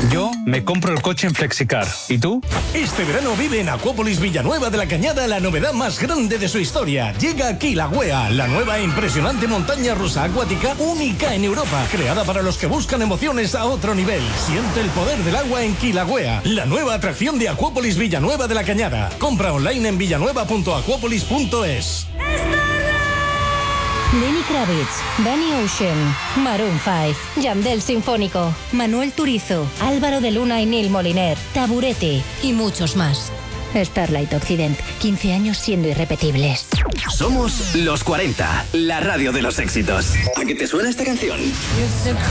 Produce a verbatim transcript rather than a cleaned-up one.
Yo me compro el coche en Flexicar. ¿Y tú? Este verano vive en Acuópolis Villanueva de la Cañada la novedad más grande de su historia. Llega Kilauea, la nueva e impresionante montaña rusa acuática única en Europa, creada para los que buscan emociones a otro nivel. Siente el poder del agua en Kilauea, la nueva atracción de Acuópolis Villanueva de la Cañada. Compra online en villanueva punto acuópolis punto es. Lenny Kravitz, Danny Ocean, Maroon cinco, Yandel Sinfónico, Manuel Turizo, Álvaro de Luna y Neil Moliner, Taburete y muchos más. Starlight Occident, quince años siendo irrepetibles. Somos los cuarenta, la radio de los éxitos. ¿A qué te suena esta canción?